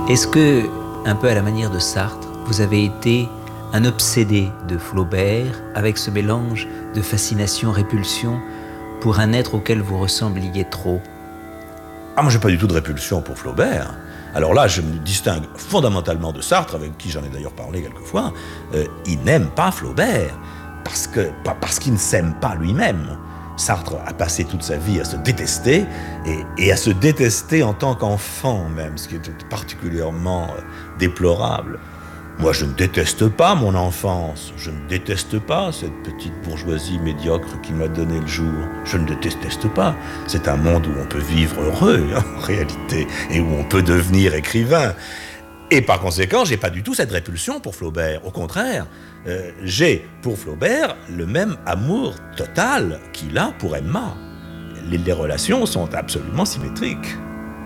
Est-ce que, un peu à la manière de Sartre, vous avez été un obsédé de Flaubert avec ce mélange de fascination-répulsion pour un être auquel vous ressembliez trop? Ah, moi, j'ai pas du tout de répulsion pour Flaubert. Alors là, je me distingue fondamentalement de Sartre, avec qui j'en ai d'ailleurs parlé quelquefois. Il n'aime pas Flaubert, pas parce qu'il ne s'aime pas lui-même. Sartre a passé toute sa vie à se détester, et à se détester en tant qu'enfant même, ce qui est particulièrement déplorable. Moi, je ne déteste pas mon enfance, je ne déteste pas cette petite bourgeoisie médiocre qui m'a donné le jour. Je ne déteste pas. C'est un monde où on peut vivre heureux, en réalité, et où on peut devenir écrivain. Et par conséquent, j'ai pas du tout cette répulsion pour Flaubert. Au contraire, j'ai pour Flaubert le même amour total qu'il a pour Emma. Les relations sont absolument symétriques.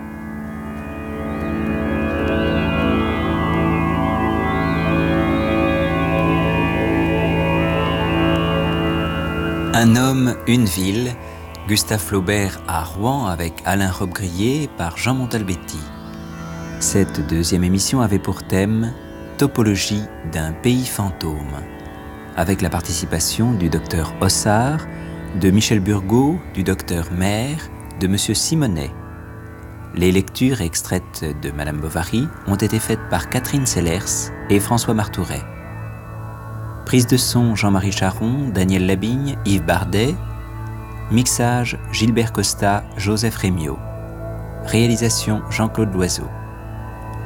Un homme, une ville, Gustave Flaubert à Rouen avec Alain Robbe-Grillet par Jean Montalbetti. Cette deuxième émission avait pour thème Topologie d'un pays fantôme, avec la participation du docteur Hossard, de Michel Burgot, du docteur Maire, de monsieur Simonet. Les lectures extraites de Madame Bovary ont été faites par Catherine Sellers et François Martouret. Prise de son Jean-Marie Charon, Daniel Labigne, Yves Bardet. Mixage Gilbert Costa, Joseph Rémiot. Réalisation Jean-Claude Loiseau.